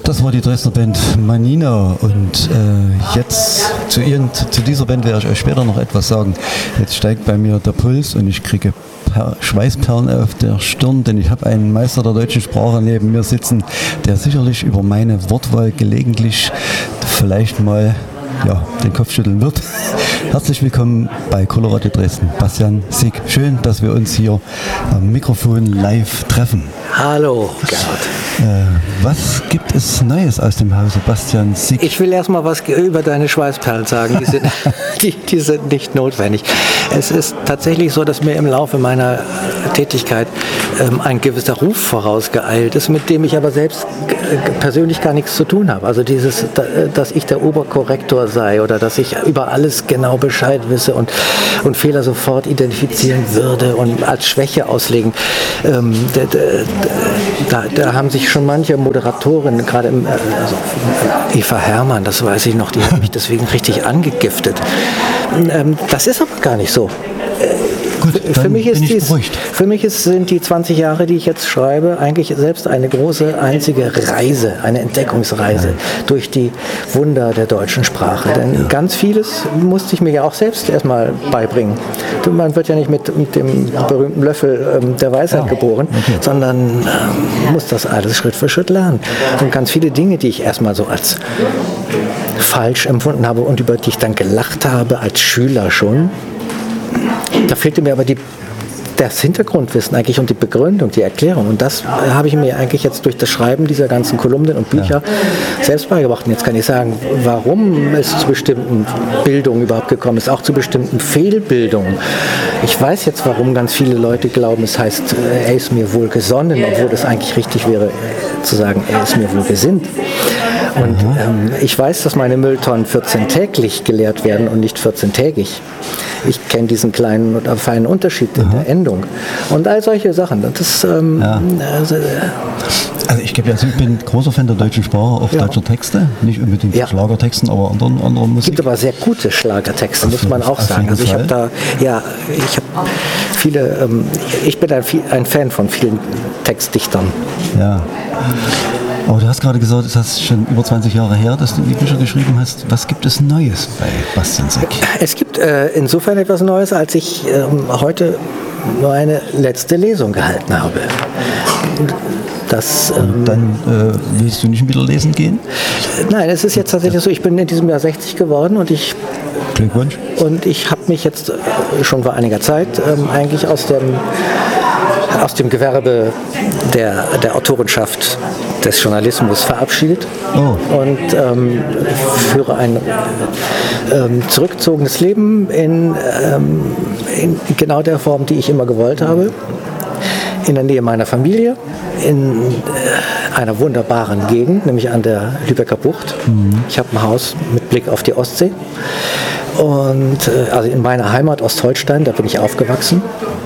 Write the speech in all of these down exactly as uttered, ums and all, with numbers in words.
Das war die Dresdner Band Manina und äh, jetzt zu, ihren, zu dieser Band werde ich euch später noch etwas sagen. Jetzt steigt bei mir der Puls und ich kriege per- Schweißperlen auf der Stirn, denn ich habe einen Meister der deutschen Sprache neben mir sitzen, der sicherlich über meine Wortwahl gelegentlich vielleicht mal ja, den Kopf schütteln wird. Herzlich willkommen bei Coloradio Dresden, Bastian Sick. Schön, dass wir uns hier am Mikrofon live treffen. Hallo, Gerhard. Äh, was gibt es Neues aus dem Hause Bastian Sick? Ich will erstmal was über deine Schweißperlen sagen. Die sind, die, die sind nicht notwendig. Es ist tatsächlich so, dass mir im Laufe meiner Tätigkeit ähm, ein gewisser Ruf vorausgeeilt ist, mit dem ich aber selbst g- persönlich gar nichts zu tun habe. Also dieses, da, dass ich der Oberkorrektor sei oder dass ich über alles genau Bescheid wisse und, und Fehler sofort identifizieren würde und als Schwäche auslegen. Ähm, da, da, da haben sich schon manche Moderatoren, gerade im, also Eva Hermann, das weiß ich noch, die hat mich deswegen richtig angegiftet. Ähm, das ist aber gar nicht so. Gut, Für dann mich, ist bin ich dies, beruhigt. für mich ist, sind die zwanzig Jahre, die ich jetzt schreibe, eigentlich selbst eine große einzige Reise, eine Entdeckungsreise durch die Wunder der deutschen Sprache. Denn ganz vieles musste ich mir ja auch selbst erstmal beibringen. Man wird ja nicht mit, mit dem berühmten Löffel ähm, der Weisheit Ja, geboren, okay. sondern ähm, muss das alles Schritt für Schritt lernen. Und ganz viele Dinge, die ich erstmal so als falsch empfunden habe und über die ich dann gelacht habe, als Schüler schon, da fehlte mir aber die, das Hintergrundwissen eigentlich und die Begründung, die Erklärung. Und das äh, habe ich mir eigentlich jetzt durch das Schreiben dieser ganzen Kolumnen und Bücher ja. selbst beigebracht. Und jetzt kann ich sagen, warum es zu bestimmten Bildungen überhaupt gekommen ist, auch zu bestimmten Fehlbildungen. Ich weiß jetzt, warum ganz viele Leute glauben, es heißt, äh, er ist mir wohl gesonnen, obwohl es eigentlich richtig wäre, äh, zu sagen, er ist mir wohl gesinnt. Und ähm, ich weiß, dass meine Mülltonnen vierzehntäglich geleert werden und nicht vierzehntägig. Ich kenne diesen kleinen oder feinen Unterschied in der Endung. Und all solche Sachen. Das, ähm, Ja. also, äh, Also ich gebe ja, also ich bin großer Fan der deutschen Sprache, auch Ja. deutscher Texte, nicht unbedingt Ja. Schlagertexten, aber anderen, anderen Musik. gibt aber sehr gute Schlagertexte, muss man auch Auf sagen. jeden Also ich habe Fall. da, ja, ich habe viele, ähm, ich bin ein, viel- ein Fan von vielen Textdichtern. Ja. Aber du hast gerade gesagt, es ist schon über zwanzig Jahre her, dass du die Bücher geschrieben hast. Was gibt es Neues bei Bastian Sick? Es gibt äh, insofern etwas Neues, als ich ähm, heute meine letzte Lesung gehalten habe. Das, ähm, Dann äh, willst du nicht wieder lesen gehen? nein, es ist jetzt tatsächlich so, ich bin in diesem Jahr sechzig geworden und ich Glückwunsch. Und ich habe mich jetzt äh, schon vor einiger Zeit ähm, eigentlich aus dem, aus dem Gewerbe der, der Autorenschaft des Journalismus verabschiedet Oh. und ähm, führe ein ähm, zurückgezogenes Leben in, ähm, in genau der Form, die ich immer gewollt habe. In der Nähe meiner Familie, in äh, einer wunderbaren Gegend, nämlich an der Lübecker Bucht. Mhm. Ich habe ein Haus mit Blick auf die Ostsee. Und äh, also in meiner Heimat Ostholstein, da bin ich aufgewachsen.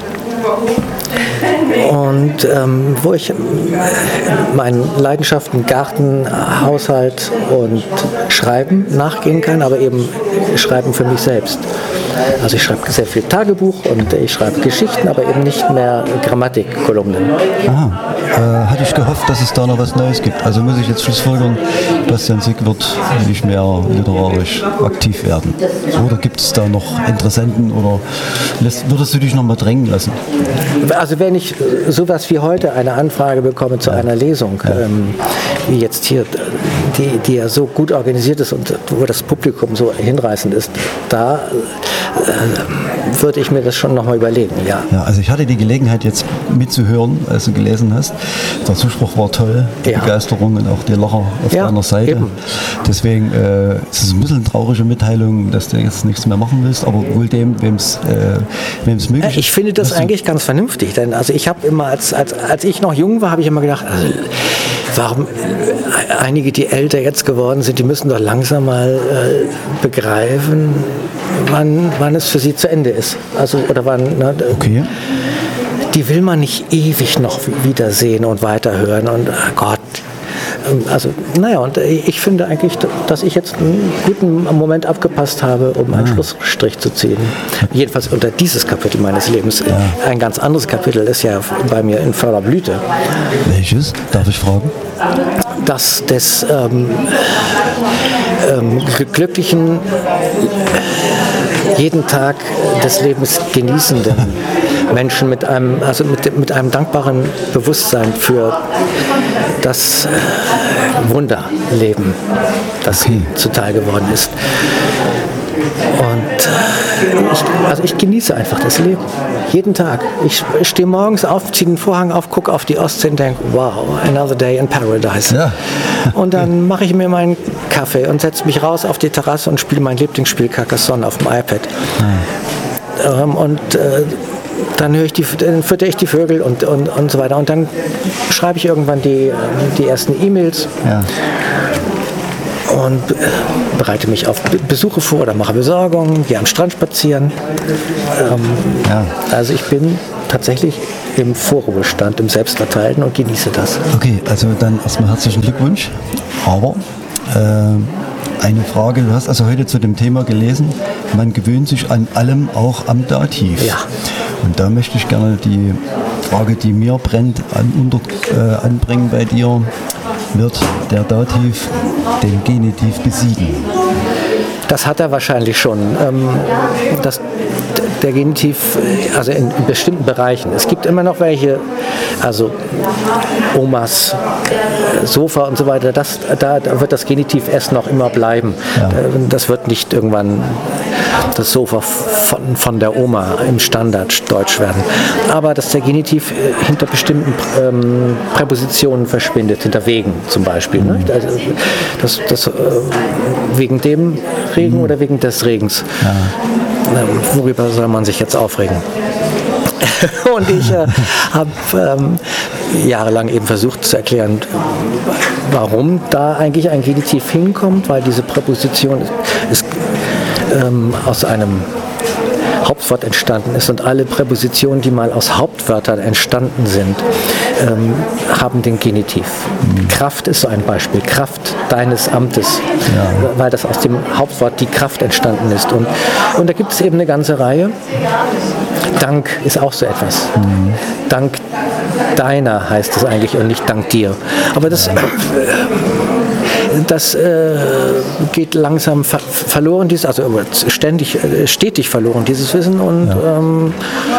Und ähm, wo ich äh, meinen Leidenschaften Garten, Haushalt und Schreiben nachgehen kann, aber eben Schreiben für mich selbst. Also ich schreibe sehr viel Tagebuch und ich schreibe Geschichten, aber eben nicht mehr Grammatikkolumnen. Aha. Äh, hatte ich gehofft, dass es da noch was Neues gibt. Also muss ich jetzt schlussfolgern, Bastian Sick wird nicht mehr literarisch aktiv werden. Oder gibt es da noch Interessenten oder lässt, würdest du dich noch mal drängen lassen? Also wenn ich sowas wie heute eine Anfrage bekomme zu einer Lesung, Ja. ähm, wie jetzt hier, die, die ja so gut organisiert ist und wo das Publikum so hinreißend ist, da äh, würde ich mir das schon nochmal überlegen, ja. Ja, also ich hatte die Gelegenheit jetzt mitzuhören, als du gelesen hast. Der Zuspruch war toll, die Ja. Begeisterung und auch die Lacher auf Ja, deiner Seite. eben. Deswegen äh, es ist es ein bisschen eine traurige Mitteilung, dass du jetzt nichts mehr machen willst, aber wohl dem, wem es äh, möglich ist. Ich finde das dass du- eigentlich ganz vernünftig, denn also ich habe immer, als, als, als ich noch jung war, habe ich immer gedacht, also, warum äh, einige, die älter jetzt geworden sind, die müssen doch langsam mal äh, begreifen, wann, wann es für sie zu Ende ist. Also, oder wann, ne, Okay. die will man nicht ewig noch wiedersehen und weiterhören und oh Gott, Also, naja, und ich finde eigentlich, dass ich jetzt einen guten Moment abgepasst habe, um einen ah. Schlussstrich zu ziehen. Jedenfalls unter dieses Kapitel meines Lebens. Ja. Ein ganz anderes Kapitel ist ja bei mir in voller Blüte. Welches? Darf ich fragen? Das des ähm, ähm, glücklichen, jeden Tag des Lebens genießenden Menschen mit einem, also mit, mit einem dankbaren Bewusstsein für das Wunderleben, das okay. zuteil geworden ist. Und ich, also ich genieße einfach das Leben. Jeden Tag. Ich, ich stehe morgens auf, ziehe den Vorhang auf, gucke auf die Ostsee und denke, wow, another day in paradise. Ja. Und dann mache ich mir meinen Kaffee und setze mich raus auf die Terrasse und spiele mein Lieblingsspiel Carcassonne auf dem iPad. Ja. Ähm, und äh, dann höre ich die, dann fütter ich die Vögel und, und, und so weiter. Und dann schreibe ich irgendwann die, die ersten E-Mails. Ja. Und bereite mich auf Besuche vor oder mache Besorgungen, gehe am Strand spazieren. Ähm, ja. Also ich bin tatsächlich im Vorruhestand, im Selbstverteilten und genieße das. Okay, also dann erstmal herzlichen Glückwunsch. Aber äh, eine Frage, du hast also heute zu dem Thema gelesen, man gewöhnt sich an allem, auch am Dativ. Ja. Und da möchte ich gerne die Frage, die mir brennt, an, unter, äh, anbringen bei dir. Wird der Dativ den Genitiv besiegen? Das hat er wahrscheinlich schon. Ähm, das, der Genitiv, also in, in bestimmten Bereichen. Es gibt immer noch welche, also Omas, Sofa und so weiter, das, da, da wird das Genitiv S noch immer bleiben. Ja. Das wird nicht irgendwann das Sofa von, von der Oma im Standard Deutsch werden. Aber dass der Genitiv hinter bestimmten ähm, Präpositionen verschwindet, hinter wegen zum Beispiel. Ne? Also das, das, äh, wegen dem Regen mhm. oder wegen des Regens. Ja. Äh, worüber soll man sich jetzt aufregen? Und ich äh, habe ähm, jahrelang eben versucht zu erklären, warum da eigentlich ein Genitiv hinkommt, weil diese Präposition ist ähm, aus einem Hauptwort entstanden ist und alle Präpositionen, die mal aus Hauptwörtern entstanden sind, ähm, haben den Genitiv. Mhm. Kraft ist so ein Beispiel. Kraft deines Amtes, ja. weil das aus dem Hauptwort die Kraft entstanden ist. Und, und da gibt es eben eine ganze Reihe. Dank ist auch so etwas. Mhm. Dank deiner heißt es eigentlich und nicht dank dir. Aber das... Äh, Das äh, geht langsam ver- verloren, dieses, also ständig, äh, stetig verloren, dieses Wissen. Und ja. ähm,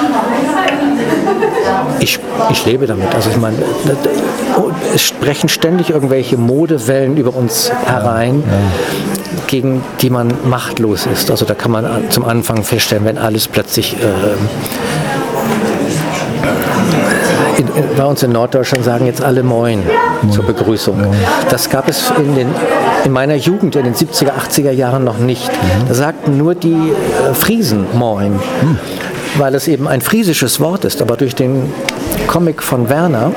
ich, ich lebe damit. Also ich meine, es sprechen ständig irgendwelche Modewellen über uns herein, ja. Ja. gegen die man machtlos ist. Also da kann man zum Anfang feststellen, wenn alles plötzlich... Äh, In, in, bei uns in Norddeutschland sagen jetzt alle Moin zur Begrüßung. Das gab es in, den, in meiner Jugend in den siebziger, achtziger Jahren noch nicht. Da sagten nur die äh, Friesen Moin, weil es eben ein friesisches Wort ist. Aber durch den Comic von Werner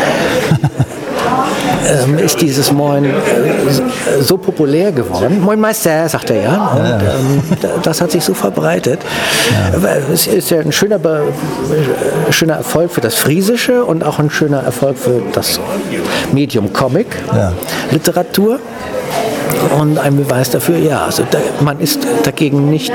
ähm, ist dieses Moin äh, so populär geworden. Moin Meister, sagt er ja. Und ähm, das hat sich so verbreitet. Ja. Es ist ja ein schöner, Be- schöner Erfolg für das Friesische und auch ein schöner Erfolg für das Medium Comic, ja. Literatur. Und ein Beweis dafür, ja, also da, man ist dagegen nicht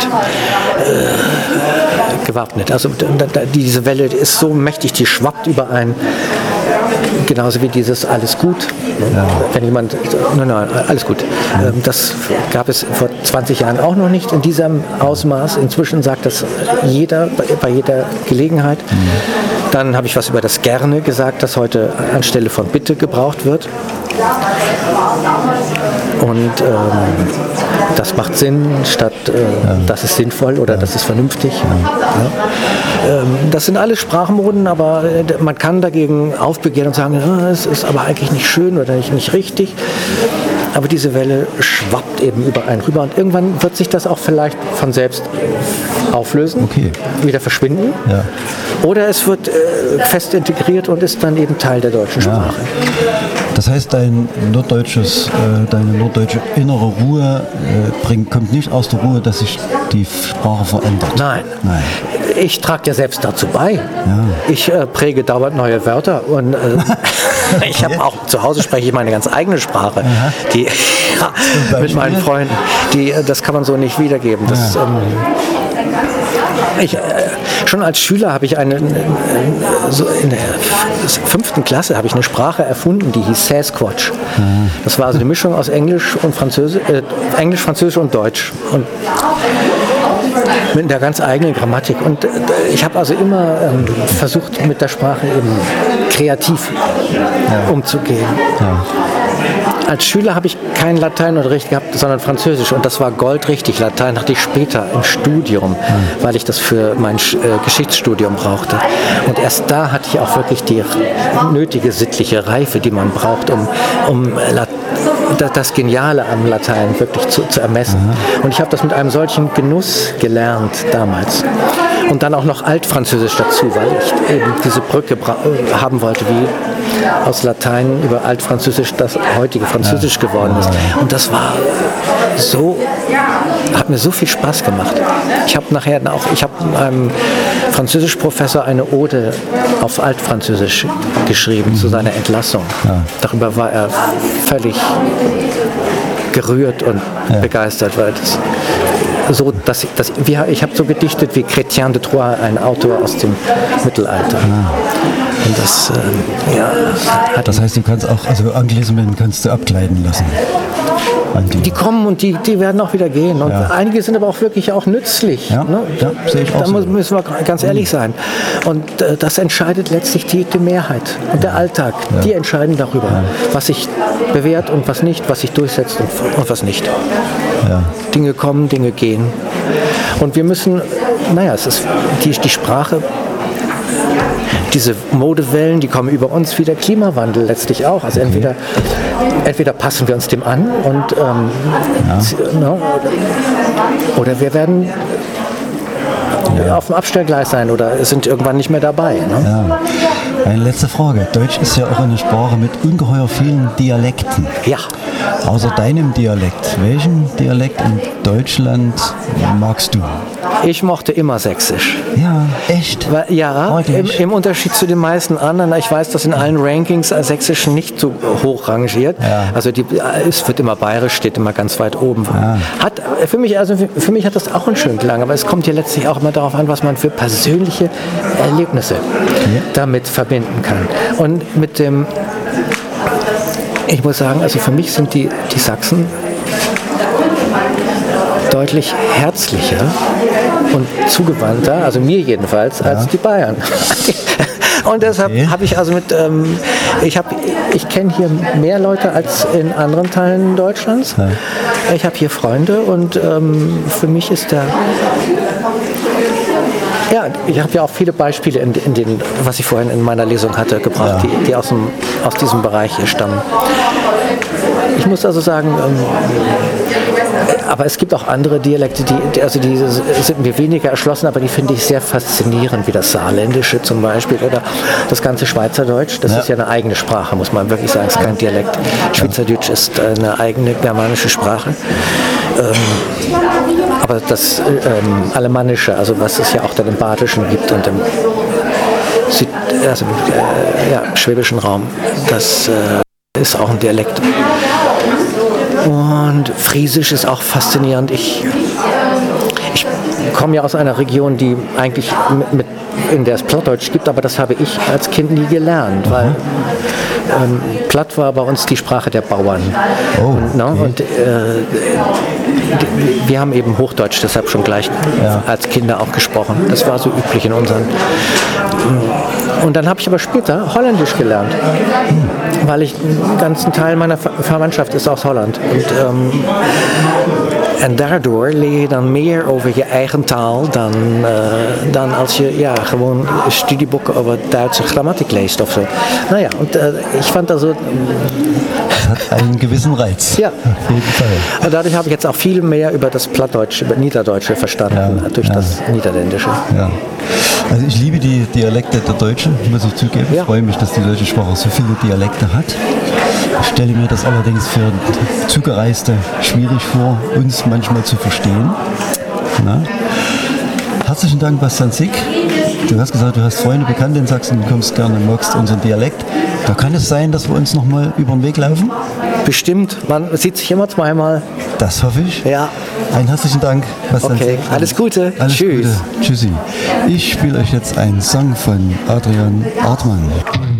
äh, gewappnet. Also da, da, diese Welle ist so mächtig, die schwappt über ein. Genauso wie dieses alles gut. Ja. Wenn jemand, nein, nein, alles gut. Ja. Das gab es vor zwanzig Jahren auch noch nicht in diesem Ausmaß. Inzwischen sagt das jeder bei, bei jeder Gelegenheit. Mhm. Dann habe ich was über das Gerne gesagt, das heute anstelle von Bitte gebraucht wird. Und ähm, das macht Sinn, statt äh, ja. das ist sinnvoll oder ja. das ist vernünftig. Ja. Ja. Ähm, das sind alles Sprachmoden, aber äh, man kann dagegen aufbegehren und sagen, äh, es ist aber eigentlich nicht schön oder nicht, nicht richtig. Aber diese Welle schwappt eben über einen rüber und irgendwann wird sich das auch vielleicht von selbst auflösen, okay. wieder verschwinden. Ja. Oder es wird äh, fest integriert und ist dann eben Teil der deutschen Sprache. Ja. Das heißt, dein norddeutsches, äh, deine norddeutsche innere Ruhe äh, bringt, kommt nicht aus der Ruhe, dass sich die Sprache verändert. Nein. Nein. Ich trage ja selbst dazu bei. Ja. Ich äh, präge dauernd neue Wörter und äh, Ich habe auch zu Hause spreche ich meine ganz eigene Sprache, Aha. die ja, mit meinen Freunden. Die, das kann man so nicht wiedergeben. Das, ja. ähm, ich, äh, schon als Schüler habe ich eine, so in der fünften Klasse habe ich eine Sprache erfunden, die hieß Sasquatch. Mhm. Das war also eine Mischung aus Englisch und Französisch, äh, Englisch, Französisch und Deutsch. Und mit einer ganz eigenen Grammatik. Und äh, ich habe also immer ähm, versucht, mit der Sprache eben kreativ ja. umzugehen. Ja. Als Schüler habe ich keinen Lateinunterricht gehabt, sondern Französisch. Und das war goldrichtig. Latein hatte ich später im Studium, mhm. weil ich das für mein äh, Geschichtsstudium brauchte. Und erst da hatte ich auch wirklich die nötige sittliche Reife, die man braucht, um, um Lat- das Geniale am Latein wirklich zu, zu ermessen. Mhm. Und ich habe das mit einem solchen Genuss gelernt damals. Und dann auch noch Altfranzösisch dazu, weil ich eben diese Brücke bra- haben wollte, wie aus Latein über Altfranzösisch das heutige Französisch geworden ist. Und das war so, hat mir so viel Spaß gemacht. Ich habe nachher auch, ich habe einem Französischprofessor eine Ode auf Altfranzösisch geschrieben mhm. zu seiner Entlassung. Ja. Darüber war er völlig gerührt und ja. begeistert, weil das so, dass ich, dass, wie, ich habe so gedichtet wie Chrétien de Troyes, ein Autor aus dem Mittelalter. Ah. Und das, äh, ja, hat das heißt, du kannst auch, also Anglizismen kannst du abgleiten lassen. Die. die kommen und die, die werden auch wieder gehen. Und ja. einige sind aber auch wirklich auch nützlich. Ja, ne? ja sehe ich auch. Da so. Müssen wir ganz ehrlich sein. Und äh, das entscheidet letztlich die, die Mehrheit und der Alltag. Ja. Die entscheiden darüber, ja. was sich bewährt und was nicht, was sich durchsetzt und, und was nicht. Ja. Dinge kommen, Dinge gehen. Und wir müssen, naja, es ist die, die Sprache. Diese Modewellen, die kommen über uns wie der Klimawandel letztlich auch. Also entweder, entweder passen wir uns dem an und ähm, ja. no, oder wir werden ja. auf dem Abstellgleis sein oder sind irgendwann nicht mehr dabei. Ne? Ja. Eine letzte Frage. Deutsch ist ja auch eine Sprache mit ungeheuer vielen Dialekten. Ja. Außer deinem Dialekt, welchen Dialekt in Deutschland magst du? Ich mochte immer Sächsisch. Ja, echt? Weil, ja, im, im Unterschied zu den meisten anderen. Ich weiß, dass in allen Rankings Sächsisch nicht so hoch rangiert. Ja. Also die, es wird immer bayerisch, steht immer ganz weit oben. Ja. Hat für mich, also für, für mich hat das auch einen schönen Klang. Aber es kommt ja letztlich auch immer darauf an, was man für persönliche Erlebnisse ja. damit verbinden kann. Und mit dem, ich muss sagen, also für mich sind die, die Sachsen deutlich herzlicher und zugewandter, also mir jedenfalls, ja. als die Bayern. Und deshalb okay. habe ich also mit, ähm, ich habe, ich kenne hier mehr Leute als in anderen Teilen Deutschlands. Ja. Ich habe hier Freunde und ähm, für mich ist der, ja, ich habe ja auch viele Beispiele in, in den, was ich vorhin in meiner Lesung hatte, gebracht, ja. die, die aus, dem, aus diesem Bereich hier stammen. Ich muss also sagen, ähm, aber es gibt auch andere Dialekte, die, die, also die sind mir weniger erschlossen, aber die finde ich sehr faszinierend, wie das Saarländische zum Beispiel oder das ganze Schweizerdeutsch. Das ja. ist ja eine eigene Sprache, muss man wirklich sagen, es ist kein Dialekt. Schweizerdeutsch ist eine eigene germanische Sprache. Ähm, aber das ähm, Alemannische, also was es ja auch dann im Badischen gibt und im Süd, also im äh, ja, schwäbischen Raum, das äh, ist auch ein Dialekt. Und Friesisch ist auch faszinierend. Ich, ich komme ja aus einer Region, die eigentlich mit, mit, in der es Plattdeutsch gibt, aber das habe ich als Kind nie gelernt, weil ähm, Platt war bei uns die Sprache der Bauern. Oh, okay. no? Und äh, wir haben eben Hochdeutsch deshalb schon gleich ja. als Kinder auch gesprochen. Das war so üblich in unseren. Und dann habe ich aber später Holländisch gelernt, hm. weil ich einen ganzen Teil meiner Verwandtschaft ist aus Holland. Und, ähm, en daardoor leer je dan meer over je eigen taal dan, uh, dan als je ja, gewoon studieboeken over Duitse Grammatik leest of so. Naja, und uh, ich fand also... Das hat einen gewissen Reiz. Ja. Auf jeden Fall. Und dadurch habe ich jetzt auch viel mehr über das Plattdeutsche, über Niederdeutsche verstanden, ja, durch ja. das Niederländische. Ja. Also ich liebe die Dialekte der Deutschen, muss ich zugeben. Ja. Ich freue mich, dass die deutsche Sprache so viele Dialekte hat. Ich stelle mir das allerdings für Zugereiste schwierig vor, uns manchmal zu verstehen. Na? Herzlichen Dank, Bastian Sick. Du hast gesagt, du hast Freunde, Bekannte in Sachsen, du kommst gerne, magst unseren Dialekt. Da kann es sein, dass wir uns noch mal über den Weg laufen? Bestimmt, man sieht sich immer zweimal. Das hoffe ich. Ja. Einen herzlichen Dank. Was okay, alles Gute. Alles Tschüss. Gute. Tschüssi. Ich spiele euch jetzt einen Song von Adrian Artmann.